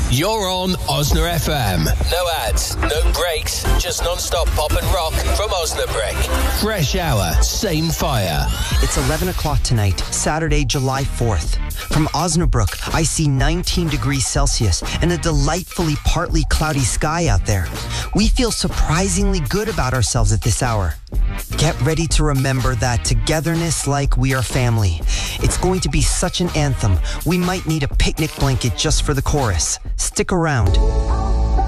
You're on Osna FM. No ads, no breaks, just non-stop pop and rock from Osnabrück. Fresh hour, same fire. It's 11 o'clock tonight, Saturday, July 4th. From Osnabrück, I see 19 degrees Celsius and a delightfully partly cloudy sky out there. We feel surprisingly good about ourselves at this hour. Get ready to remember that togetherness like we are family. It's going to be such an anthem. We might need a picnic blanket just for the chorus. Stick around.